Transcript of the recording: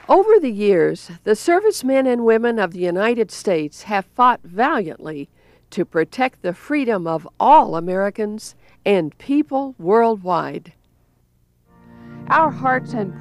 Over the years, the servicemen and women of the United States have fought valiantly to protect the freedom of all Americans and people worldwide. Our hearts and